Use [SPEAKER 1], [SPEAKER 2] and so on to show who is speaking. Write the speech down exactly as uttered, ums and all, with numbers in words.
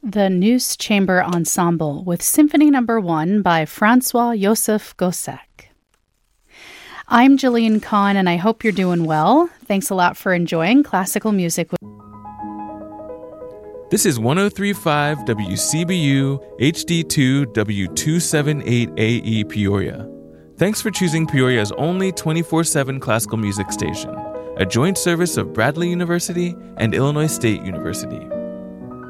[SPEAKER 1] the Neuss Chamber Ensemble with Symphony Number One by Francois Joseph Gossec. I'm Jillian Kahn, and I hope you're doing well. Thanks a lot for enjoying classical music.
[SPEAKER 2] This is one oh three point five W C B U H D two W two seventy-eight A E Peoria. Thanks for choosing Peoria's only twenty-four seven classical music station, a joint service of Bradley University and Illinois State University.